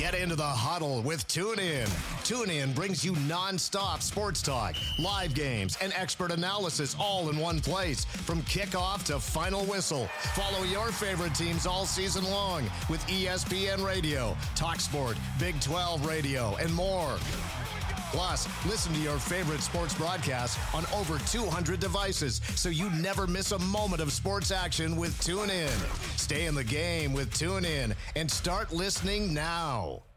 Get into the huddle with TuneIn. TuneIn brings you nonstop sports talk, live games, and expert analysis all in one place. From kickoff to final whistle, follow your favorite teams all season long with ESPN Radio, TalkSport, Big 12 Radio, and more. Plus, listen to your favorite sports broadcasts on over 200 devices so you never miss a moment of sports action with TuneIn. Stay in the game with TuneIn and start listening now.